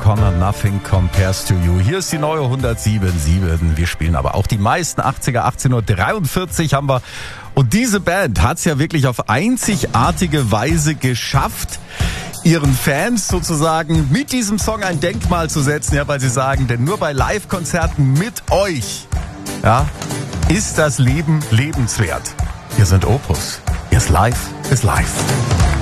Connor, Nothing Compares to You. Hier ist die neue 107.7. Wir spielen aber auch die meisten 80er, 18:43 haben wir. Und diese Band hat es ja wirklich auf einzigartige Weise geschafft, ihren Fans sozusagen mit diesem Song ein Denkmal zu setzen, ja, weil sie sagen, denn nur bei Live-Konzerten mit euch, ja, ist das Leben lebenswert. Wir sind Opus. Yes, life is life.